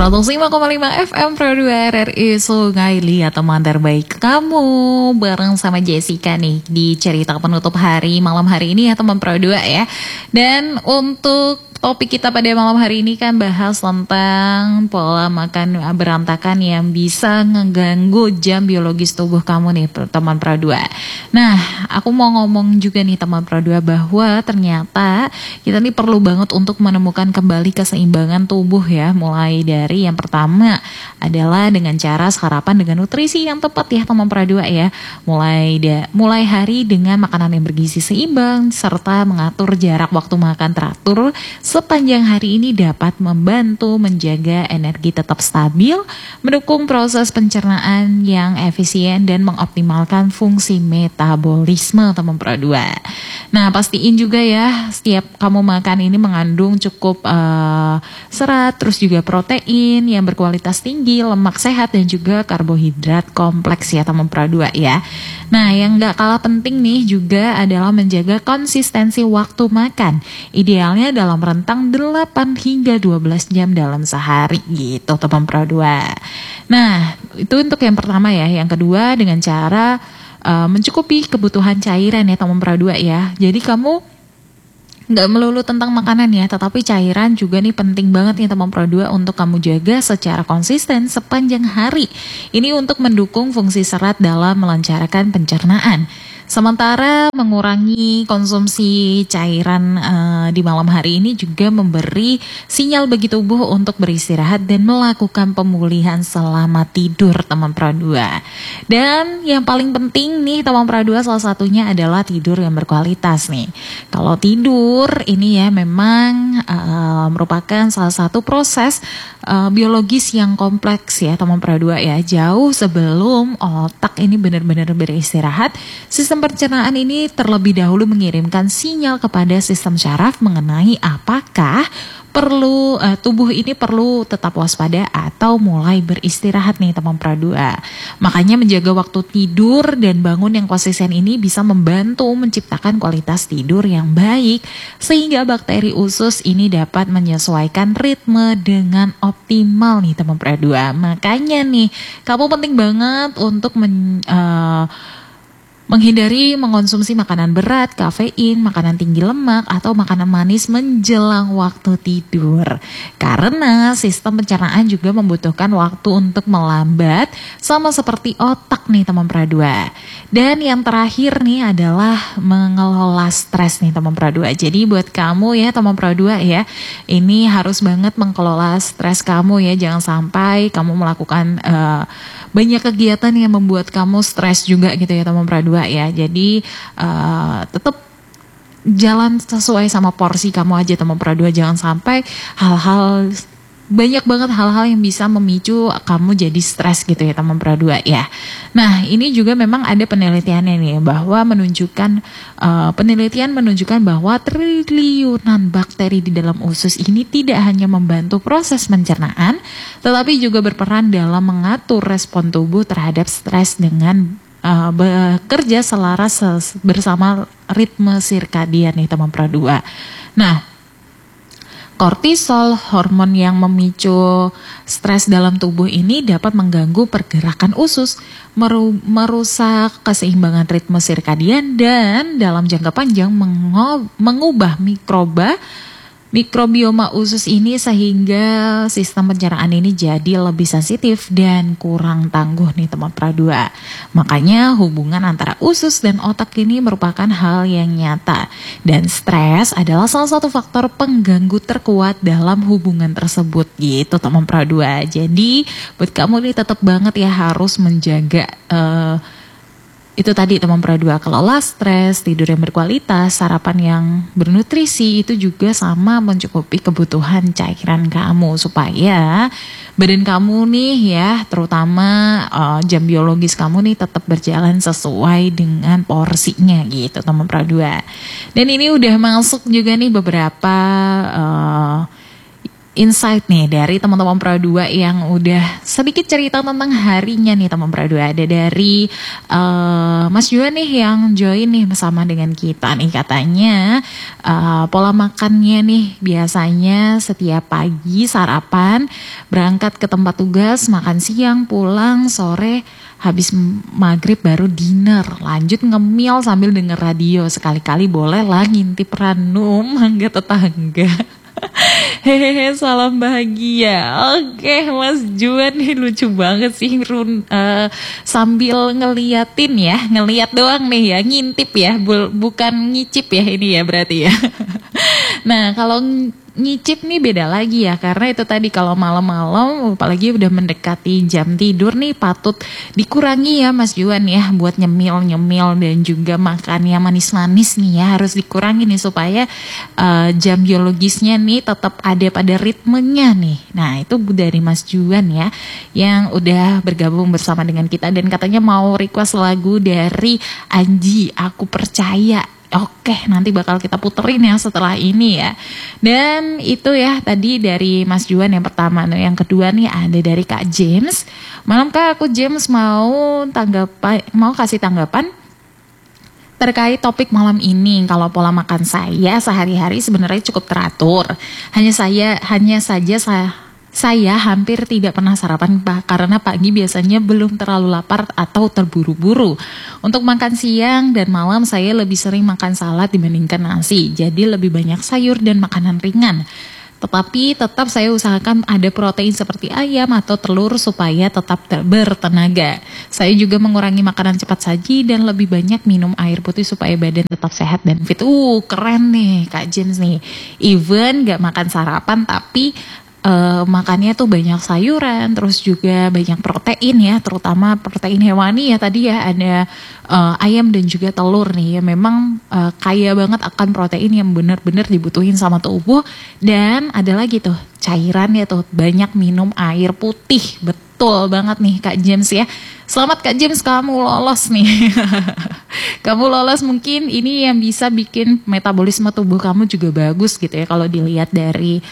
105,5 FM Pro 2 RRI Sungai Liat, teman terbaik kamu. Bareng sama Jessica nih di cerita penutup hari malam hari ini ya teman Pro 2 ya. Dan untuk topik kita pada malam hari ini kan bahas tentang pola makan berantakan yang bisa ngeganggu jam biologis tubuh kamu nih teman Pro 2. Nah, aku mau ngomong juga nih teman Pro 2 bahwa ternyata kita nih perlu banget untuk menemukan kembali keseimbangan tubuh ya. Mulai dari yang pertama adalah dengan cara sarapan dengan nutrisi yang tepat ya teman Pro 2 ya. Mulai hari dengan makanan yang bergizi seimbang serta mengatur jarak waktu makan teratur sepanjang hari ini dapat membantu menjaga energi tetap stabil, mendukung proses pencernaan yang efisien dan mengoptimalkan fungsi metabolisme teman Pro 2. Nah, pastiin juga ya setiap kamu makan ini mengandung cukup serat, terus juga protein yang berkualitas tinggi, lemak sehat dan juga karbohidrat kompleks ya teman Pro 2 ya. Nah, yang gak kalah penting nih juga adalah menjaga konsistensi waktu makan. Idealnya dalam rentang 8 hingga 12 jam dalam sehari gitu teman Pro 2. Nah, itu untuk yang pertama ya. Yang kedua dengan cara mencukupi kebutuhan cairan ya teman Pro 2 ya. Jadi kamu nggak melulu tentang makanan ya, tetapi cairan juga nih penting banget nih teman Pro 2 untuk kamu jaga secara konsisten sepanjang hari. Ini untuk mendukung fungsi serat dalam melancarkan pencernaan. Sementara mengurangi konsumsi cairan di malam hari ini juga memberi sinyal bagi tubuh untuk beristirahat dan melakukan pemulihan selama tidur teman Pro 2. Dan yang paling penting nih teman Pro 2 salah satunya adalah tidur yang berkualitas nih. Kalau tidur ini ya memang merupakan salah satu proses biologis yang kompleks ya teman Pro 2 ya. Jauh sebelum otak ini benar-benar beristirahat, sistem pencernaan ini terlebih dahulu mengirimkan sinyal kepada sistem syaraf mengenai apakah tubuh ini perlu tetap waspada atau mulai beristirahat nih teman Pro 2. Makanya menjaga waktu tidur dan bangun yang konsisten ini bisa membantu menciptakan kualitas tidur yang baik sehingga bakteri usus ini dapat menyesuaikan ritme dengan optimal nih teman Pro 2. Makanya nih kamu penting banget untuk menghindari mengonsumsi makanan berat, kafein, makanan tinggi lemak, atau makanan manis menjelang waktu tidur. Karena sistem pencernaan juga membutuhkan waktu untuk melambat, sama seperti otak nih teman Pro 2. Dan yang terakhir nih adalah mengelola stres nih teman Pro 2. Jadi buat kamu ya teman Pro 2 ya, ini harus banget mengelola stres kamu ya. Jangan sampai kamu melakukan banyak kegiatan yang membuat kamu stres juga gitu ya teman Pro 2 ya. Jadi tetap jalan sesuai sama porsi kamu aja teman Pro 2. Jangan sampai banyak banget hal-hal yang bisa memicu kamu jadi stres gitu ya teman Pro 2 ya. Nah, ini juga memang ada penelitiannya nih bahwa penelitian menunjukkan bahwa triliunan bakteri di dalam usus ini tidak hanya membantu proses pencernaan, tetapi juga berperan dalam mengatur respon tubuh terhadap stres dengan bekerja selaras bersama ritme sirkadian nih teman Pro 2. Nah, kortisol, hormon yang memicu stres dalam tubuh ini dapat mengganggu pergerakan usus, merusak keseimbangan ritme sirkadian dan dalam jangka panjang mengubah mikrobioma usus ini sehingga sistem pencernaan ini jadi lebih sensitif dan kurang tangguh nih teman Pro 2. Makanya hubungan antara usus dan otak ini merupakan hal yang nyata dan stres adalah salah satu faktor pengganggu terkuat dalam hubungan tersebut gitu teman Pro 2. Jadi buat kamu nih tetap banget ya harus menjaga itu tadi teman Pro 2, kelola stres, tidur yang berkualitas, sarapan yang bernutrisi, itu juga sama mencukupi kebutuhan cairan kamu supaya badan kamu nih ya, terutama jam biologis kamu nih tetap berjalan sesuai dengan porsinya gitu teman Pro 2. Dan ini udah masuk juga nih beberapa insight nih dari teman-teman Pro 2 yang udah sedikit cerita tentang harinya nih teman Pro 2. Ada dari Mas Juan nih yang join nih bersama dengan kita nih, katanya pola makannya nih biasanya setiap pagi sarapan, berangkat ke tempat tugas, makan siang, pulang sore, habis maghrib baru dinner, lanjut ngemil sambil denger radio, sekali-kali boleh lah ngintip ranum hingga tetangga. Hehehe, salam bahagia. Oke, Mas Juan nih lucu banget sih, sambil ngeliatin ya, ngeliat doang nih ya, ngintip ya, bukan ngicip ya ini ya berarti ya. Nah, kalau ngicip nih beda lagi ya, karena itu tadi kalau malam-malam apalagi udah mendekati jam tidur nih patut dikurangi ya Mas Juan ya, buat nyemil-nyemil dan juga makan yang manis-manis nih ya, harus dikurangi nih supaya jam biologisnya nih tetap ada pada ritmenya nih. Nah, itu dari Mas Juan ya yang udah bergabung bersama dengan kita dan katanya mau request lagu dari Anji, Aku Percaya. Oke, nanti bakal kita puterin ya setelah ini ya. Dan itu ya tadi dari Mas Juan yang pertama. Nah, yang kedua nih ada dari Kak James. Malam Kak, aku James mau kasih tanggapan terkait topik malam ini. Kalau pola makan saya sehari-hari sebenarnya cukup teratur. Hanya saja saya hampir tidak pernah sarapan karena pagi biasanya belum terlalu lapar atau terburu-buru. Untuk makan siang dan malam saya lebih sering makan salad dibandingkan nasi. Jadi lebih banyak sayur dan makanan ringan. Tetapi tetap saya usahakan ada protein seperti ayam atau telur supaya tetap bertenaga. Saya juga mengurangi makanan cepat saji dan lebih banyak minum air putih supaya badan tetap sehat dan fit. Keren nih Kak James nih. Even gak makan sarapan tapi makannya tuh banyak sayuran, terus juga banyak protein ya, terutama protein hewani ya tadi ya, ada ayam dan juga telur nih ya, memang kaya banget akan protein yang benar-benar dibutuhin sama tubuh. Dan ada lagi tuh cairan ya tuh, banyak minum air putih, betul banget nih Kak James ya. Selamat Kak James, kamu lolos nih. Kamu lolos, mungkin ini yang bisa bikin metabolisme tubuh kamu juga bagus gitu ya, kalau dilihat dari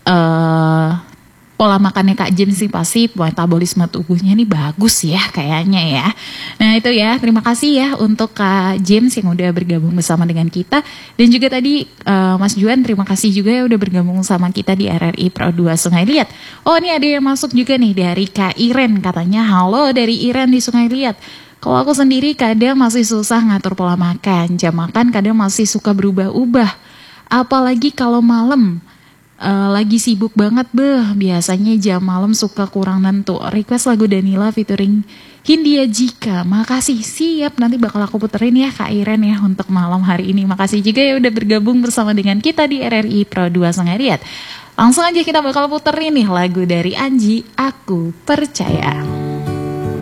pola makannya Kak James sih pasti metabolisme tubuhnya nih bagus ya kayaknya ya. Nah itu ya, terima kasih ya untuk Kak James yang udah bergabung bersama dengan kita. Dan juga tadi Mas Juan terima kasih juga ya udah bergabung sama kita di RRI Pro 2 Sungai Liat. Oh ini ada yang masuk juga nih dari Kak Iren, katanya halo dari Iren di Sungai Liat. Kalau aku sendiri kadang masih susah ngatur pola makan, jam makan kadang masih suka berubah-ubah. Apalagi kalau malam. Lagi sibuk banget biasanya jam malam suka kurang nentu. Request lagu Danila featuring Hindia Jika. Makasih, siap, nanti bakal aku puterin ya Kak Iren ya untuk malam hari ini. Makasih juga ya udah bergabung bersama dengan kita di RRI Pro 2 Sungai Liat. Langsung aja kita bakal puterin nih lagu dari Anji, Aku Percaya.